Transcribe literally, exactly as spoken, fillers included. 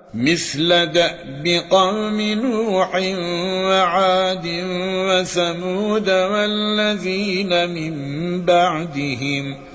مثل دأب قوم نوح وعاد وثمود والذين من بعدهم